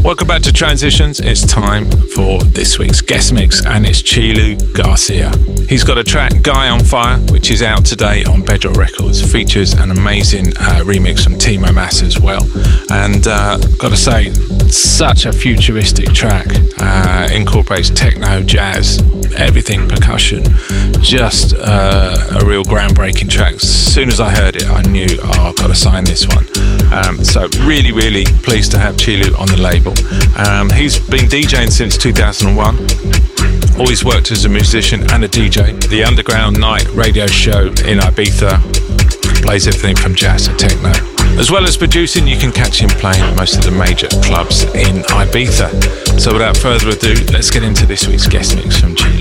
Welcome back to Transitions. It's time for this week's guest mix, and it's Chilu Garcia. He's got a track, Guy on Fire, which is out today on Bedrock Records. Features an amazing remix from Timo Maas as well. And got to say, such a futuristic track. Incorporates techno, jazz, everything, percussion. Just a real groundbreaking track. As soon as I heard it, I knew, I've got to sign this one. So really, really pleased to have Chilu on the label. He's been DJing since 2001. Always worked as a musician and a DJ. The Underground Night radio show in Ibiza plays everything from jazz to techno. As well as producing, you can catch him playing most of the major clubs in Ibiza. So without further ado, let's get into this week's guest mix from Chilu.